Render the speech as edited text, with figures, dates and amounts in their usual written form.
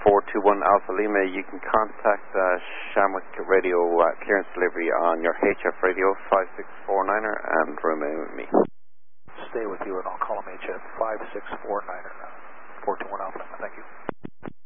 421 Alpha Lima. You can contact Shamrock Radio clearance delivery on your HF radio 5649er and remain with me. Stay with you and I'll call him HF 5649er. 421 Alpha Lima. Thank you.